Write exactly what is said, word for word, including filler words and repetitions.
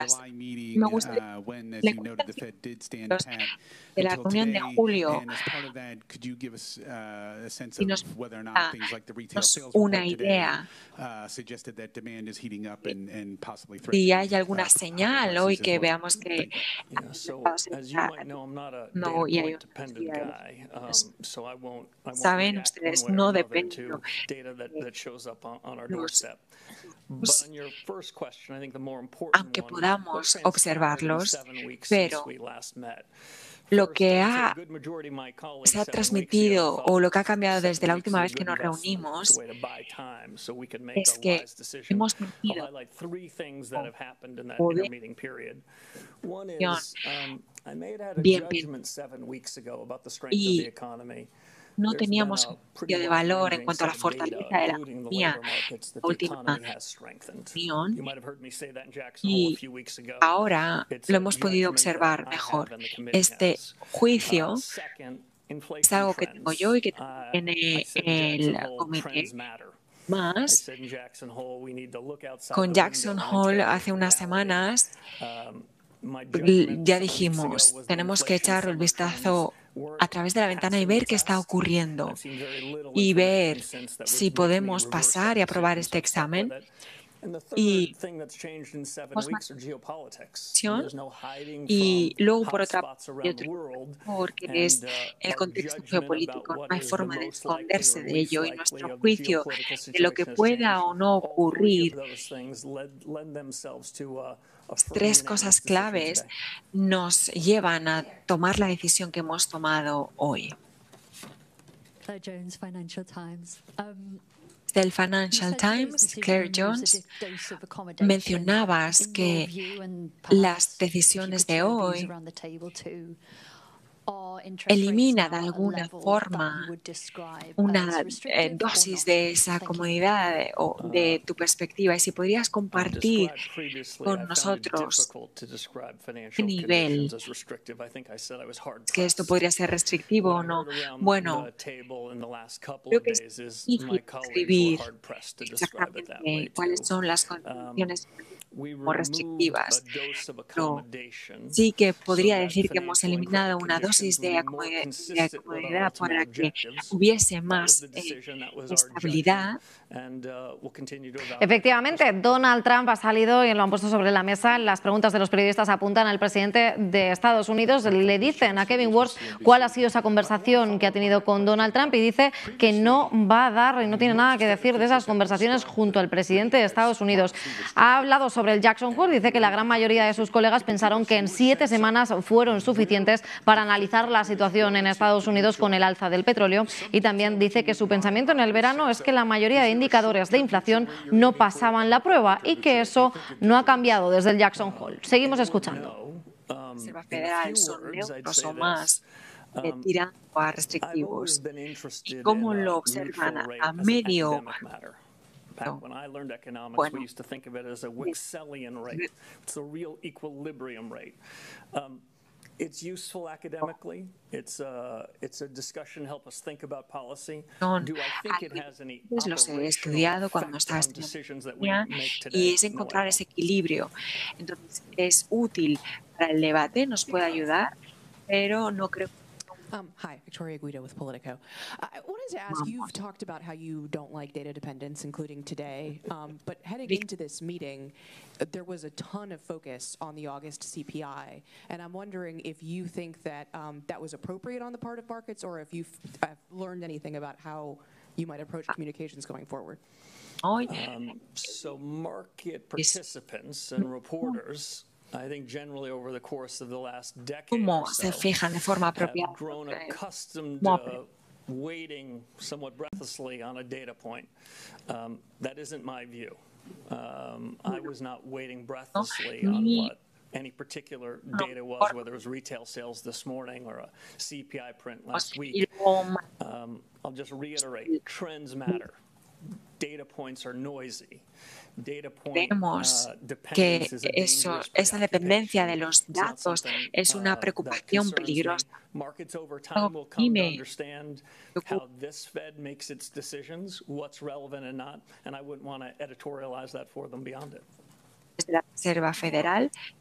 Me gustaría le comenté de la reunión de julio y nos da una idea si hay alguna señal hoy que veamos que no y hay saben ustedes no depende aunque podamos observarlos, pero lo que ha, se ha transmitido o lo que ha cambiado desde la última vez que nos reunimos es que hemos tenido poder bien y no teníamos un juicio de valor en cuanto a la fortaleza de la economía la última reunión y ahora lo hemos podido observar mejor. Este juicio es algo que tengo yo y que tiene el comité. Más, con Jackson Hole hace unas semanas ya dijimos, tenemos que echar el vistazo a través de la ventana y ver qué está ocurriendo y ver si podemos pasar y aprobar este examen. Y, y luego, por otra parte, porque es el contexto geopolítico, no hay forma de esconderse de ello y nuestro juicio de lo que pueda o no ocurrir, tres cosas claves nos llevan a tomar la decisión que hemos tomado hoy. Jones, Financial Times. Um, Del Financial Times, Claire Jones, mencionabas que las decisiones de hoy elimina de alguna forma una eh, dosis de esa comodidad de, o de tu perspectiva. Y si podrías compartir con nosotros qué nivel, que esto podría ser restrictivo o no. Bueno, creo que es difícil escribir exactamente cuáles son las condiciones o restrictivas, pero sí que podría decir que hemos eliminado una dosis de acomodidad para que hubiese más eh, estabilidad. Efectivamente, Donald Trump ha salido y lo han puesto sobre la mesa. Las preguntas de los periodistas apuntan al presidente de Estados Unidos. Le dicen a Kevin Warsh cuál ha sido esa conversación que ha tenido con Donald Trump y dice que no va a dar y no tiene nada que decir de esas conversaciones junto al presidente de Estados Unidos. Ha hablado sobre Sobre el Jackson Hole, dice que la gran mayoría de sus colegas pensaron que en siete semanas fueron suficientes para analizar la situación en Estados Unidos con el alza del petróleo y también dice que su pensamiento en el verano es que la mayoría de indicadores de inflación no pasaban la prueba y que eso no ha cambiado desde el Jackson Hole. Seguimos escuchando. La Reserva Federal son neutros o más eh, tirando a restrictivos. ¿Y cómo lo observan a, a medio? When I learned economics, we used to think of it as a Wickselian rate. It's the real equilibrium rate. Um, it's useful academically. It's a, it's a discussion to help us think about policy. Do I think it has any operational effect on decisions that we make today? Y es encontrar ese equilibrio. Entonces, es útil para el debate, nos puede ayudar, pero no creo. Um, hi, Victoria Guido with Politico. I wanted to ask, you've talked about how you don't like data dependence, including today, um, but heading into this meeting, there was a ton of focus on the August C P I, and I'm wondering if you think that um, that was appropriate on the part of markets, or if you've uh, learned anything about how you might approach communications going forward. Um, so market participants and reporters, I think generally over the course of the last decade or so, se fijan de forma have apropiada. grown accustomed to waiting somewhat breathlessly on a data point. Um, that isn't my view. Um, I was not waiting breathlessly on what any particular data was, whether it was retail sales this morning or a C P I print last week. Um, I'll just reiterate, trends matter. Data points are noisy. Vemos que eso, esa dependencia de los datos es una preocupación peligrosa. Algo que me how this Fed makes its decisions, what's relevant and not, and I wouldn't want to editorialize that for them beyond it. de la Reserva Federal